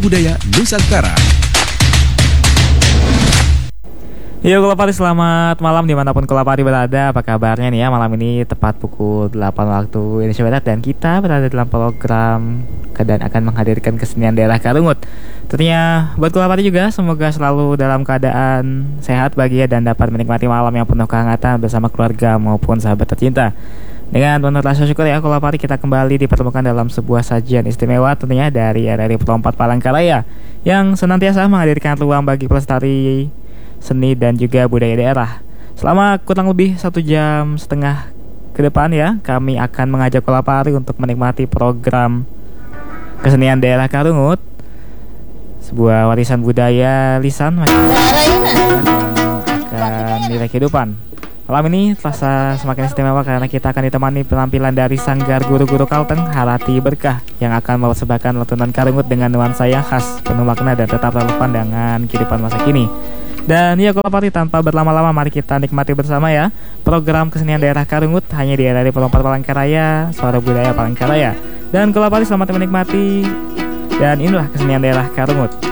Budaya Nusantara. Yo Kulapari, selamat malam dimanapun Kulapari berada. Apa kabarnya nih ya? Malam ini tepat pukul 8 waktu Indonesia Barat, dan kita berada dalam program dan akan menghadirkan kesenian daerah Karungut. Tentunya buat Kulapari juga, semoga selalu dalam keadaan sehat, bahagia, dan dapat menikmati malam yang penuh kehangatan bersama keluarga maupun sahabat tercinta. Dengan penuh rasa syukur ya Kulapari, kita kembali dipertemukan dalam sebuah sajian istimewa tentunya dari RRI Pelompat Palangkaraya yang senantiasa menghadirkan ruang bagi pelestari seni dan juga budaya daerah. Selama kurang lebih 1,5 jam ke depan ya, kami akan mengajak Kulapari untuk menikmati program kesenian daerah Karungut, sebuah warisan budaya lisan yang akan nilai kehidupan. Malam ini terasa semakin istimewa karena kita akan ditemani penampilan dari Sanggar Guru-Guru Kalteng Harati Berkah yang akan mempersembahkan lantunan Karungut dengan nuansa yang khas, penuh makna, dan tetap relevan dengan kehidupan masa kini. Dan ya Kulapari, tanpa berlama-lama mari kita nikmati bersama ya program kesenian daerah Karungut hanya di RRI Pelompat Palangkaraya, suara budaya Palangkaraya. Dan Kulapari, selamat menikmati. Dan inilah kesenian daerah Karungut.